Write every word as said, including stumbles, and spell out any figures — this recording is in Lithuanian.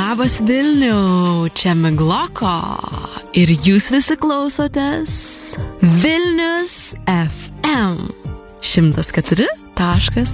Labas Vilniau, čia Migloko ir jūs visi klausotės Vilnius F M šimtas keturi taškas